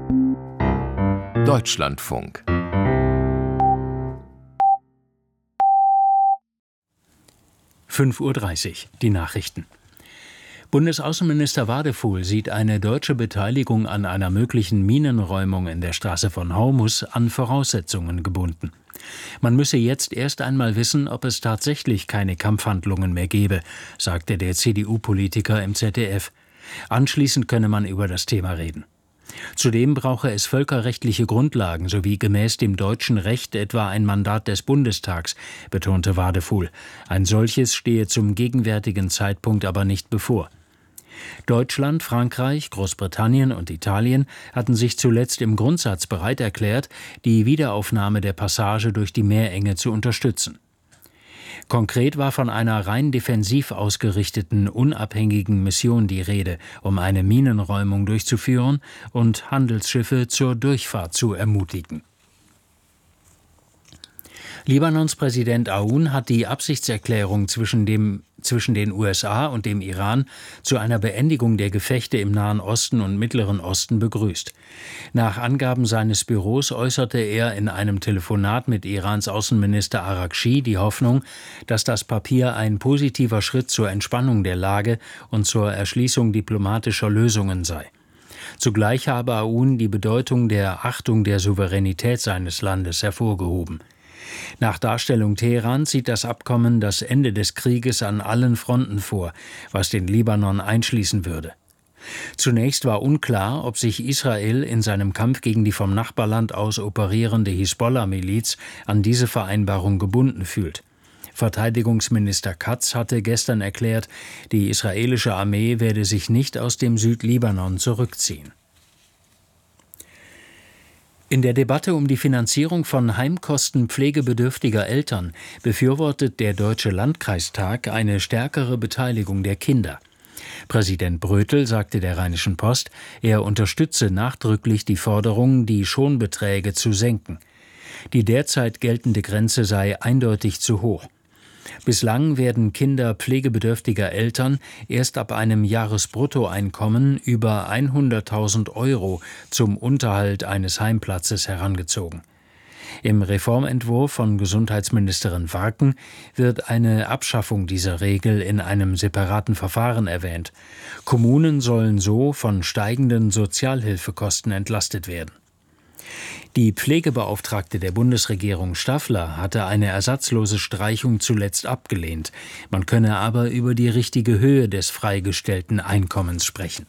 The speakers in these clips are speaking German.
Deutschlandfunk. (5:30 Uhr), die Nachrichten. Bundesaußenminister Wadefuhl sieht eine deutsche Beteiligung an einer möglichen Minenräumung in der Straße von Hormuz an Voraussetzungen gebunden. Man müsse jetzt erst einmal wissen, ob es tatsächlich keine Kampfhandlungen mehr gebe, sagte der CDU-Politiker im ZDF. Anschließend könne man über das Thema reden. Zudem brauche es völkerrechtliche Grundlagen sowie gemäß dem deutschen Recht etwa ein Mandat des Bundestags, betonte Wadefuhl. Ein solches stehe zum gegenwärtigen Zeitpunkt aber nicht bevor. Deutschland, Frankreich, Großbritannien und Italien hatten sich zuletzt im Grundsatz bereit erklärt, die Wiederaufnahme der Passage durch die Meerenge zu unterstützen. Konkret war von einer rein defensiv ausgerichteten, unabhängigen Mission die Rede, um eine Minenräumung durchzuführen und Handelsschiffe zur Durchfahrt zu ermutigen. Libanons Präsident Aoun hat die Absichtserklärung zwischen den USA und dem Iran zu einer Beendigung der Gefechte im Nahen Osten und Mittleren Osten begrüßt. Nach Angaben seines Büros äußerte er in einem Telefonat mit Irans Außenminister Araghchi die Hoffnung, dass das Papier ein positiver Schritt zur Entspannung der Lage und zur Erschließung diplomatischer Lösungen sei. Zugleich habe Aoun die Bedeutung der Achtung der Souveränität seines Landes hervorgehoben. Nach Darstellung Teherans sieht das Abkommen das Ende des Krieges an allen Fronten vor, was den Libanon einschließen würde. Zunächst war unklar, ob sich Israel in seinem Kampf gegen die vom Nachbarland aus operierende Hisbollah-Miliz an diese Vereinbarung gebunden fühlt. Verteidigungsminister Katz hatte gestern erklärt, die israelische Armee werde sich nicht aus dem Südlibanon zurückziehen. In der Debatte um die Finanzierung von Heimkosten pflegebedürftiger Eltern befürwortet der Deutsche Landkreistag eine stärkere Beteiligung der Kinder. Präsident Brötel sagte der Rheinischen Post, er unterstütze nachdrücklich die Forderung, die Schonbeträge zu senken. Die derzeit geltende Grenze sei eindeutig zu hoch. Bislang werden Kinder pflegebedürftiger Eltern erst ab einem Jahresbruttoeinkommen über 100.000 € zum Unterhalt eines Heimplatzes herangezogen. Im Reformentwurf von Gesundheitsministerin Warken wird eine Abschaffung dieser Regel in einem separaten Verfahren erwähnt. Kommunen sollen so von steigenden Sozialhilfekosten entlastet werden. Die Pflegebeauftragte der Bundesregierung Staffler hatte eine ersatzlose Streichung zuletzt abgelehnt. Man könne aber über die richtige Höhe des freigestellten Einkommens sprechen.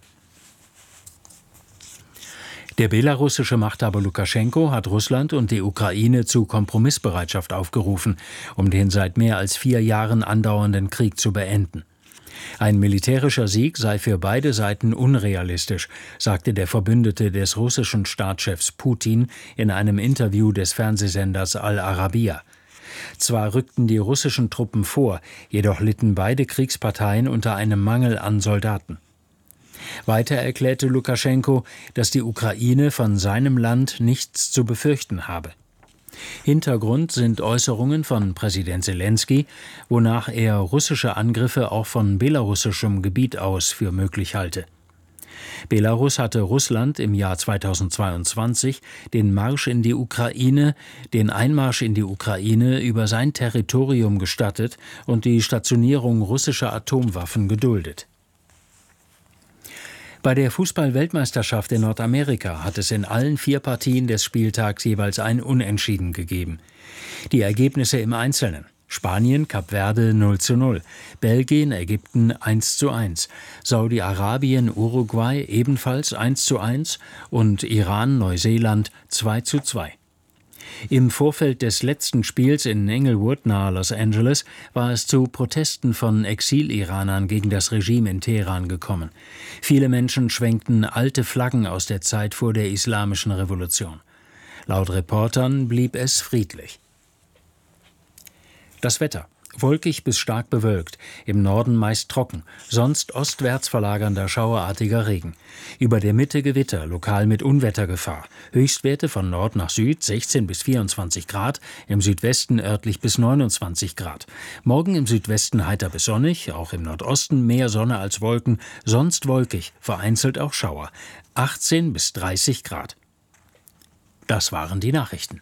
Der belarussische Machthaber Lukaschenko hat Russland und die Ukraine zu Kompromissbereitschaft aufgerufen, um den seit mehr als 4 Jahren andauernden Krieg zu beenden. Ein militärischer Sieg sei für beide Seiten unrealistisch, sagte der Verbündete des russischen Staatschefs Putin in einem Interview des Fernsehsenders Al Arabiya. Zwar rückten die russischen Truppen vor, jedoch litten beide Kriegsparteien unter einem Mangel an Soldaten. Weiter erklärte Lukaschenko, dass die Ukraine von seinem Land nichts zu befürchten habe. Hintergrund sind Äußerungen von Präsident Selenskyj, wonach er russische Angriffe auch von belarussischem Gebiet aus für möglich halte. Belarus hatte Russland im Jahr 2022 den Einmarsch in die Ukraine über sein Territorium gestattet und die Stationierung russischer Atomwaffen geduldet. Bei der Fußball-Weltmeisterschaft in Nordamerika hat es in allen 4 Partien des Spieltags jeweils ein Unentschieden gegeben. Die Ergebnisse im Einzelnen: Spanien, Kap Verde 0:0, Belgien, Ägypten 1:1, Saudi-Arabien, Uruguay ebenfalls 1:1 und Iran, Neuseeland 2:2. Im Vorfeld des letzten Spiels in Englewood nahe Los Angeles war es zu Protesten von Exil-Iranern gegen das Regime in Teheran gekommen. Viele Menschen schwenkten alte Flaggen aus der Zeit vor der Islamischen Revolution. Laut Reportern blieb es friedlich. Das Wetter. Wolkig bis stark bewölkt, im Norden meist trocken, sonst ostwärts verlagernder schauerartiger Regen. Über der Mitte Gewitter, lokal mit Unwettergefahr. Höchstwerte von Nord nach Süd 16 bis 24 Grad, im Südwesten örtlich bis 29 Grad. Morgen im Südwesten heiter bis sonnig, auch im Nordosten mehr Sonne als Wolken, sonst wolkig, vereinzelt auch Schauer. 18 bis 30 Grad. Das waren die Nachrichten.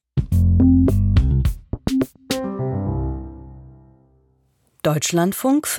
Deutschlandfunk,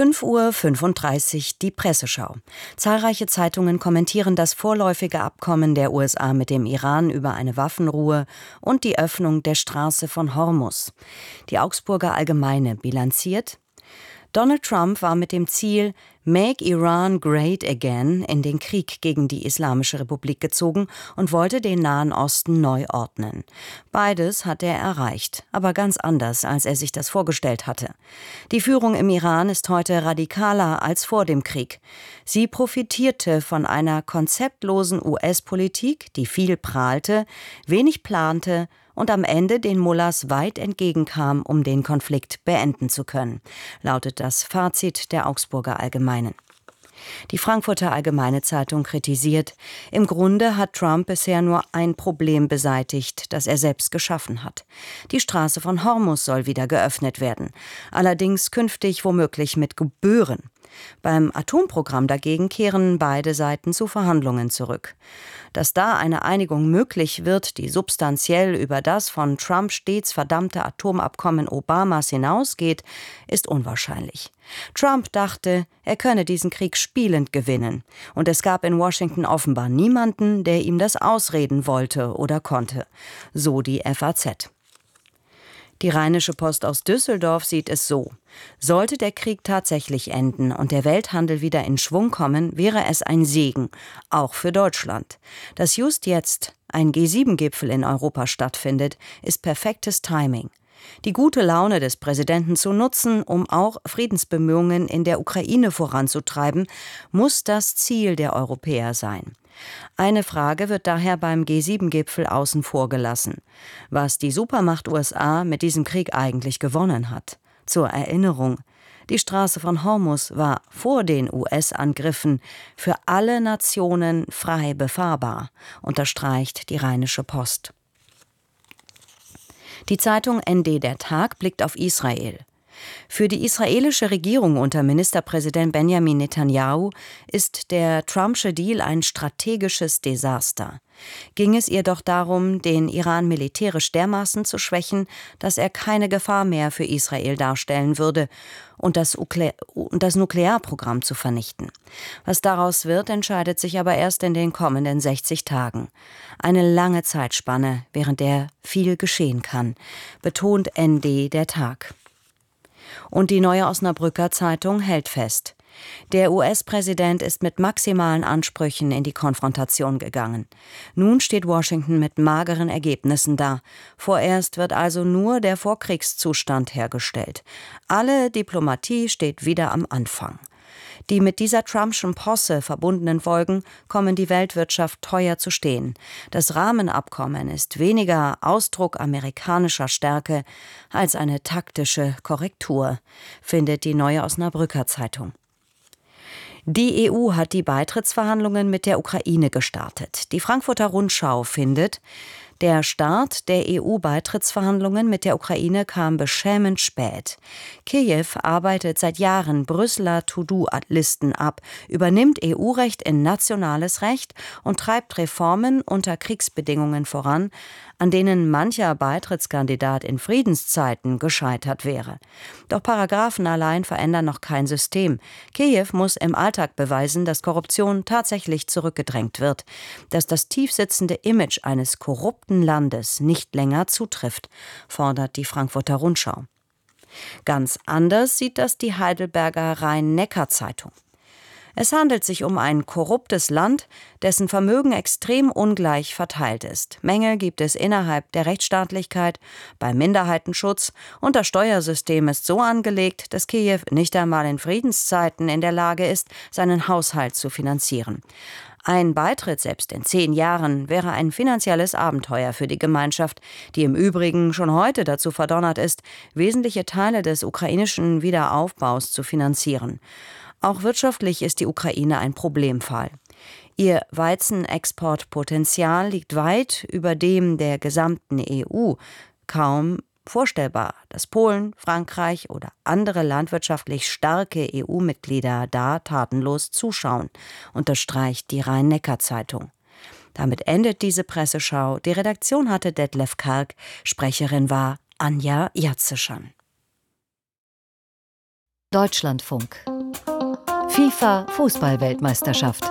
5:35 Uhr, die Presseschau. Zahlreiche Zeitungen kommentieren das vorläufige Abkommen der USA mit dem Iran über eine Waffenruhe und die Öffnung der Straße von Hormuz. Die Augsburger Allgemeine bilanziert: Donald Trump war mit dem Ziel Make Iran Great Again in den Krieg gegen die Islamische Republik gezogen und wollte den Nahen Osten neu ordnen. Beides hat er erreicht, aber ganz anders, als er sich das vorgestellt hatte. Die Führung im Iran ist heute radikaler als vor dem Krieg. Sie profitierte von einer konzeptlosen US-Politik, die viel prahlte, wenig plante und am Ende den Mullahs weit entgegenkam, um den Konflikt beenden zu können, lautet das Fazit der Augsburger Allgemeinen. Die Frankfurter Allgemeine Zeitung kritisiert: Im Grunde hat Trump bisher nur ein Problem beseitigt, das er selbst geschaffen hat. Die Straße von Hormuz soll wieder geöffnet werden, allerdings künftig womöglich mit Gebühren. Beim Atomprogramm dagegen kehren beide Seiten zu Verhandlungen zurück. Dass da eine Einigung möglich wird, die substanziell über das von Trump stets verdammte Atomabkommen Obamas hinausgeht, ist unwahrscheinlich. Trump dachte, er könne diesen Krieg spielend gewinnen. Und es gab in Washington offenbar niemanden, der ihm das ausreden wollte oder konnte. So die FAZ. Die Rheinische Post aus Düsseldorf sieht es so: Sollte der Krieg tatsächlich enden und der Welthandel wieder in Schwung kommen, wäre es ein Segen, auch für Deutschland. Dass just jetzt ein G7-Gipfel in Europa stattfindet, ist perfektes Timing. Die gute Laune des Präsidenten zu nutzen, um auch Friedensbemühungen in der Ukraine voranzutreiben, muss das Ziel der Europäer sein. Eine Frage wird daher beim G7-Gipfel außen vor gelassen: Was die Supermacht USA mit diesem Krieg eigentlich gewonnen hat. Zur Erinnerung: Die Straße von Hormuz war vor den US-Angriffen für alle Nationen frei befahrbar, unterstreicht die Rheinische Post. Die Zeitung ND Der Tag blickt auf Israel. Für die israelische Regierung unter Ministerpräsident Benjamin Netanyahu ist der Trumpsche Deal ein strategisches Desaster. Ging es ihr doch darum, den Iran militärisch dermaßen zu schwächen, dass er keine Gefahr mehr für Israel darstellen würde und das Nuklearprogramm zu vernichten. Was daraus wird, entscheidet sich aber erst in den kommenden 60 Tagen. Eine lange Zeitspanne, während der viel geschehen kann, betont ND Der Tag. Und die Neue Osnabrücker Zeitung hält fest: Der US-Präsident ist mit maximalen Ansprüchen in die Konfrontation gegangen. Nun steht Washington mit mageren Ergebnissen da. Vorerst wird also nur der Vorkriegszustand hergestellt. Alle Diplomatie steht wieder am Anfang. Die mit dieser Trumpschen Posse verbundenen Folgen kommen die Weltwirtschaft teuer zu stehen. Das Rahmenabkommen ist weniger Ausdruck amerikanischer Stärke als eine taktische Korrektur, findet die Neue Osnabrücker Zeitung. Die EU hat die Beitrittsverhandlungen mit der Ukraine gestartet. Die Frankfurter Rundschau findet: Der Start der EU-Beitrittsverhandlungen mit der Ukraine kam beschämend spät. Kiew arbeitet seit Jahren Brüsseler To-Do-Listen ab, übernimmt EU-Recht in nationales Recht und treibt Reformen unter Kriegsbedingungen voran, an denen mancher Beitrittskandidat in Friedenszeiten gescheitert wäre. Doch Paragraphen allein verändern noch kein System. Kiew muss im Alltag beweisen, dass Korruption tatsächlich zurückgedrängt wird, dass das tiefsitzende Image eines korrupten Landes nicht länger zutrifft, fordert die Frankfurter Rundschau. Ganz anders sieht das die Heidelberger Rhein-Neckar-Zeitung. Es handelt sich um ein korruptes Land, dessen Vermögen extrem ungleich verteilt ist. Mängel gibt es innerhalb der Rechtsstaatlichkeit, beim Minderheitenschutz und das Steuersystem ist so angelegt, dass Kiew nicht einmal in Friedenszeiten in der Lage ist, seinen Haushalt zu finanzieren. Ein Beitritt selbst in 10 Jahren wäre ein finanzielles Abenteuer für die Gemeinschaft, die im Übrigen schon heute dazu verdonnert ist, wesentliche Teile des ukrainischen Wiederaufbaus zu finanzieren. Auch wirtschaftlich ist die Ukraine ein Problemfall. Ihr Weizenexportpotenzial liegt weit über dem der gesamten EU. Kaum vorstellbar, dass Polen, Frankreich oder andere landwirtschaftlich starke EU-Mitglieder da tatenlos zuschauen, unterstreicht die Rhein-Neckar-Zeitung. Damit endet diese Presseschau. Die Redaktion hatte Detlef Karg, Sprecherin war Anja Jatzeschan. Deutschlandfunk. FIFA Fußball-Weltmeisterschaft.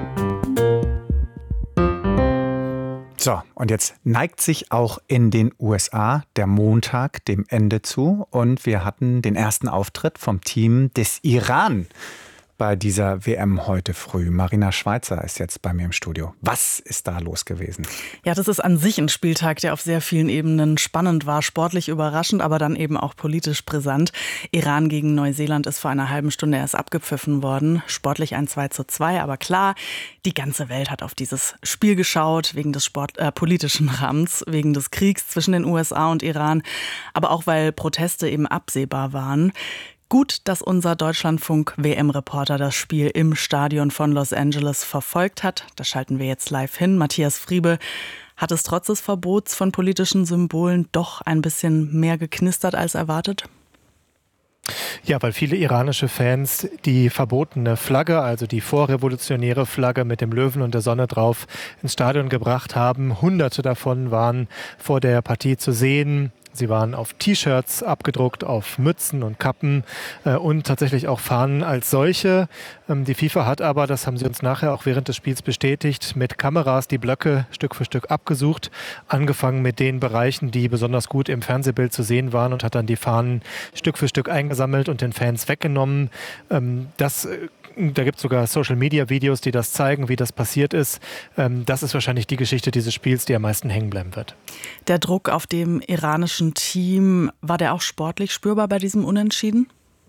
So, und jetzt neigt sich auch in den USA der Montag dem Ende zu und wir hatten den ersten Auftritt vom Team des Iran bei dieser WM heute früh. Marina Schweizer ist jetzt bei mir im Studio. Was ist da los gewesen? Ja, das ist an sich ein Spieltag, der auf sehr vielen Ebenen spannend war, sportlich überraschend, aber dann eben auch politisch brisant. Iran gegen Neuseeland ist vor einer halben Stunde erst abgepfiffen worden. Sportlich ein 2:2, aber klar, die ganze Welt hat auf dieses Spiel geschaut, wegen des politischen Rahmens, wegen des Kriegs zwischen den USA und Iran, aber auch weil Proteste eben absehbar waren. Gut, dass unser Deutschlandfunk-WM-Reporter das Spiel im Stadion von Los Angeles verfolgt hat. Da schalten wir jetzt live hin. Matthias Friebe, hat es trotz des Verbots von politischen Symbolen doch ein bisschen mehr geknistert als erwartet? Ja, weil viele iranische Fans die verbotene Flagge, also die vorrevolutionäre Flagge mit dem Löwen und der Sonne drauf, ins Stadion gebracht haben. Hunderte davon waren vor der Partie zu sehen. Sie waren auf T-Shirts abgedruckt, auf Mützen und Kappen und tatsächlich auch Fahnen als solche. Die FIFA hat aber, das haben sie uns nachher auch während des Spiels bestätigt, mit Kameras die Blöcke Stück für Stück abgesucht. Angefangen mit den Bereichen, die besonders gut im Fernsehbild zu sehen waren und hat dann die Fahnen Stück für Stück eingesammelt und den Fans weggenommen. Da gibt es sogar Social-Media-Videos, die das zeigen, wie das passiert ist. Das ist wahrscheinlich die Geschichte dieses Spiels, die am meisten hängen bleiben wird. Der Druck auf dem iranischen Team, war der auch sportlich spürbar bei diesem Unentschieden?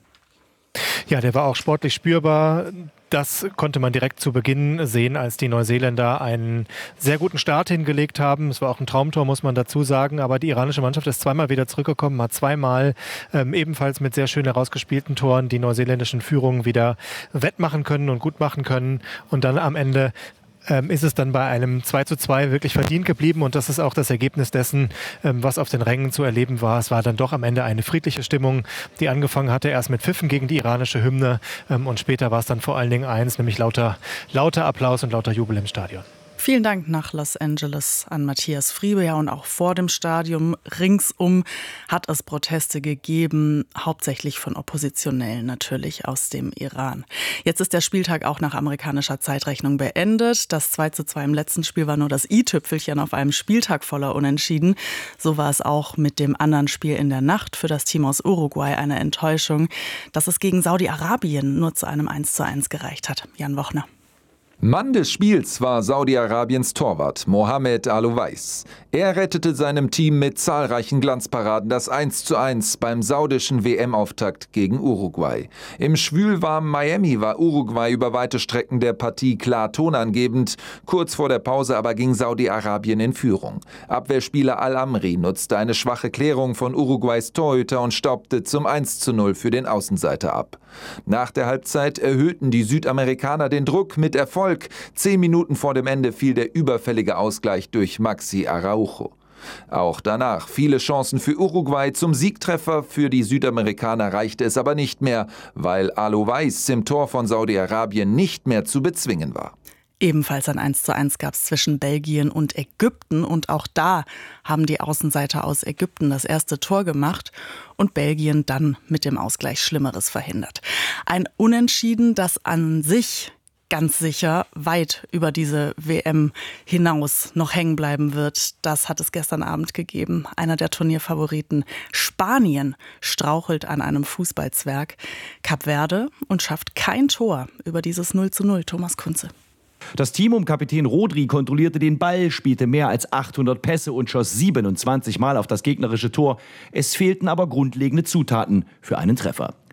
Ja, der war auch sportlich spürbar. Das konnte man direkt zu Beginn sehen, als die Neuseeländer einen sehr guten Start hingelegt haben. Es war auch ein Traumtor, muss man dazu sagen. Aber die iranische Mannschaft ist zweimal wieder zurückgekommen, hat zweimal ebenfalls mit sehr schön herausgespielten Toren die neuseeländischen Führungen wieder wettmachen können und gut machen können. Und dann am Ende ist es dann bei einem 2:2 wirklich verdient geblieben und das ist auch das Ergebnis dessen, was auf den Rängen zu erleben war. Es war dann doch am Ende eine friedliche Stimmung, die angefangen hatte erst mit Pfiffen gegen die iranische Hymne und später war es dann vor allen Dingen eins, nämlich lauter Applaus und lauter Jubel im Stadion. Vielen Dank nach Los Angeles an Matthias Friebe. Ja, und auch vor dem Stadion ringsum hat es Proteste gegeben, hauptsächlich von Oppositionellen natürlich aus dem Iran. Jetzt ist der Spieltag auch nach amerikanischer Zeitrechnung beendet. Das 2:2 im letzten Spiel war nur das i-Tüpfelchen auf einem Spieltag voller Unentschieden. So war es auch mit dem anderen Spiel in der Nacht für das Team aus Uruguay eine Enttäuschung, dass es gegen Saudi-Arabien nur zu einem 1:1 gereicht hat. Jan Wochner. Mann des Spiels war Saudi-Arabiens Torwart Mohamed Al-Owais. Er rettete seinem Team mit zahlreichen Glanzparaden das 1:1 beim saudischen WM-Auftakt gegen Uruguay. Im schwülwarmen Miami war Uruguay über weite Strecken der Partie klar tonangebend. Kurz vor der Pause aber ging Saudi-Arabien in Führung. Abwehrspieler Al-Amri nutzte eine schwache Klärung von Uruguays Torhüter und staubte zum 1:0 für den Außenseiter ab. Nach der Halbzeit erhöhten die Südamerikaner den Druck mit Erfolg. 10 Minuten vor dem Ende fiel der überfällige Ausgleich durch Maxi Araujo. Auch danach viele Chancen für Uruguay. Zum Siegtreffer für die Südamerikaner reichte es aber nicht mehr, weil Al-Owais im Tor von Saudi-Arabien nicht mehr zu bezwingen war. Ebenfalls ein 1:1 gab es zwischen Belgien und Ägypten und auch da haben die Außenseiter aus Ägypten das erste Tor gemacht und Belgien dann mit dem Ausgleich Schlimmeres verhindert. Ein Unentschieden, das an sich ganz sicher weit über diese WM hinaus noch hängen bleiben wird. Das hat es gestern Abend gegeben. Einer der Turnierfavoriten, Spanien, strauchelt an einem Fußballzwerg. Kap Verde und schafft kein Tor über dieses 0:0. Thomas Kunze. Das Team um Kapitän Rodri kontrollierte den Ball, spielte mehr als 800 Pässe und schoss 27 Mal auf das gegnerische Tor. Es fehlten aber grundlegende Zutaten für einen Treffer.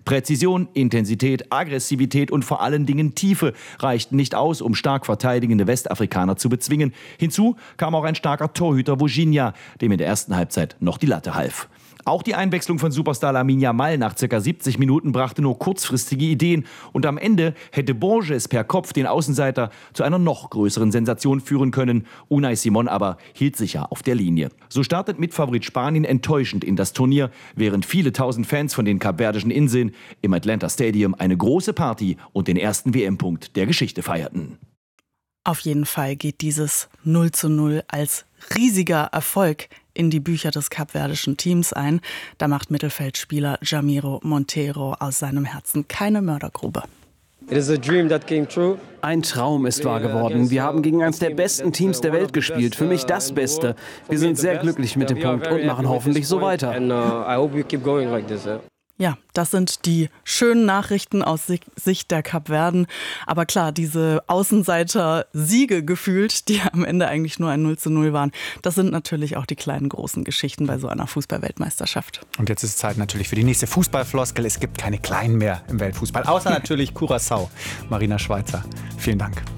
Präzision, Intensität, Aggressivität und vor allen Dingen Tiefe reichten nicht aus, um stark verteidigende Westafrikaner zu bezwingen. Hinzu kam auch ein starker Torhüter Vujinia, dem in der ersten Halbzeit noch die Latte half. Auch die Einwechslung von Superstar Lamine Yamal nach ca. 70 Minuten brachte nur kurzfristige Ideen. Und am Ende hätte Borges per Kopf den Außenseiter zu einer noch größeren Sensation führen können. Unai Simon aber hielt sich ja auf der Linie. So startet Mitfavorit Spanien enttäuschend in das Turnier, während viele tausend Fans von den Kapverdischen Inseln im Atlanta Stadium eine große Party und den ersten WM-Punkt der Geschichte feierten. Auf jeden Fall geht dieses 0:0 als riesiger Erfolg in die Bücher des kapverdischen Teams ein. Da macht Mittelfeldspieler Jamiro Monteiro aus seinem Herzen keine Mördergrube. Ein Traum ist wahr geworden. Wir haben gegen eines der besten Teams der Welt gespielt. Für mich das Beste. Wir sind sehr glücklich mit dem Punkt und machen hoffentlich so weiter. Ja, das sind die schönen Nachrichten aus Sicht der Kapverden. Aber klar, diese Außenseiter-Siege gefühlt, die am Ende eigentlich nur ein 0:0 waren, das sind natürlich auch die kleinen, großen Geschichten bei so einer Fußball-Weltmeisterschaft. Und jetzt ist es Zeit natürlich für die nächste Fußballfloskel. Es gibt keine Kleinen mehr im Weltfußball, außer natürlich Curaçao. Marina Schweizer, vielen Dank.